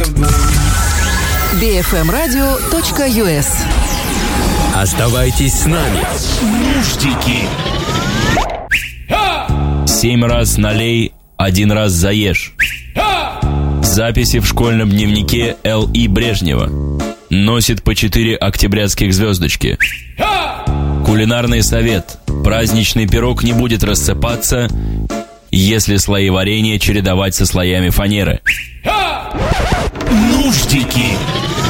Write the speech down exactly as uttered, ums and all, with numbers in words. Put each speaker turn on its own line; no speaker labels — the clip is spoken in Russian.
би эф эм радио точка ю эс.
Оставайтесь с нами.
Нуждики.
Семь раз налей, один раз заешь. Записи в школьном дневнике Л И Брежнева. Носит по четыре октябрятских звездочки. Кулинарный совет. Праздничный пирог не будет рассыпаться, если слои варенья чередовать со слоями фанеры.
Нуждики.